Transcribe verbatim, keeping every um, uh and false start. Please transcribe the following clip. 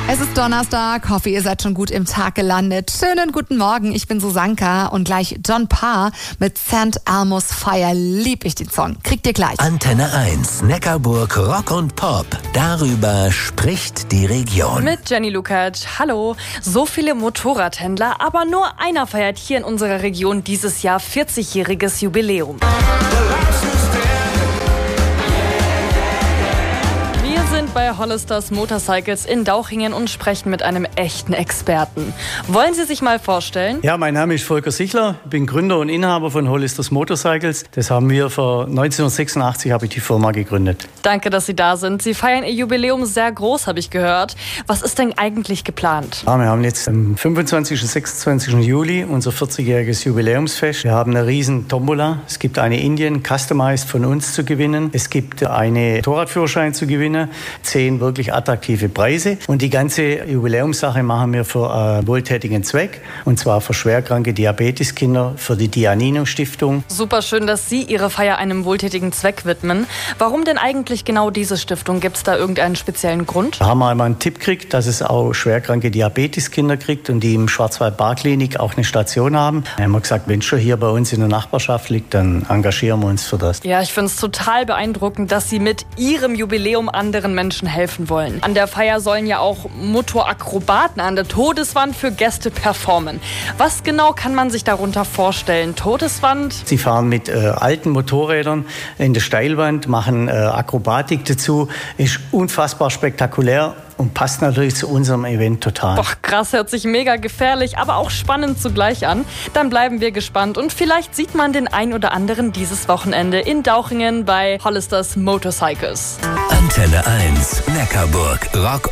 Es ist Donnerstag, hoffe ihr seid schon gut im Tag gelandet. Schönen guten Morgen, ich bin Susanka und gleich John Parr mit Sankt Elmo's Fire. Lieb ich den Song, kriegt ihr gleich. Antenne eins, Neckarburg Rock und Pop. Darüber spricht die Region. Mit Jenny Lukacs. Hallo. So viele Motorradhändler, aber nur einer feiert hier in unserer Region dieses Jahr vierzigjähriges Jubiläum. Bei Hollisters Motorcycles in Dauchingen und sprechen mit einem echten Experten. Wollen Sie sich mal vorstellen? Ja, mein Name ist Volker Sichler, bin Gründer und Inhaber von Hollisters Motorcycles. Das haben wir vor neunzehnhundertsechsundachtzig habe ich die Firma gegründet. Danke, dass Sie da sind. Sie feiern Ihr Jubiläum sehr groß, habe ich gehört. Was ist denn eigentlich geplant? Ja, wir haben jetzt am fünfundzwanzigsten und sechsundzwanzigsten Juli unser vierzigjähriges Jubiläumsfest. Wir haben eine riesen Tombola. Es gibt eine Indien Customized von uns zu gewinnen. Es gibt eine Motorradführerschein zu gewinnen. Zehn wirklich attraktive Preise. Und die ganze Jubiläumssache machen wir für einen wohltätigen Zweck. Und zwar für schwerkranke Diabeteskinder, für die Dianino-Stiftung. Super schön, dass Sie Ihre Feier einem wohltätigen Zweck widmen. Warum denn eigentlich genau diese Stiftung? Gibt es da irgendeinen speziellen Grund? Da haben wir einmal einen Tipp gekriegt, dass es auch schwerkranke Diabeteskinder kriegt und die im Schwarzwald-Bar-Klinik auch eine Station haben. Da haben wir gesagt, wenn es schon hier bei uns in der Nachbarschaft liegt, dann engagieren wir uns für das. Ja, ich finde es total beeindruckend, dass Sie mit Ihrem Jubiläum anderen Menschen helfen wollen. An der Feier sollen ja auch Motorakrobaten an der Todeswand für Gäste performen. Was genau kann man sich darunter vorstellen? Todeswand? Sie fahren mit äh, alten Motorrädern in der Steilwand, machen äh, Akrobatik dazu. Ist unfassbar spektakulär und passt natürlich zu unserem Event total. Boah, krass, hört sich mega gefährlich, aber auch spannend zugleich an. Dann bleiben wir gespannt und vielleicht sieht man den ein oder anderen dieses Wochenende in Dauchingen bei Hollisters Motorcycles. Antenne eins, Neckarburg Rock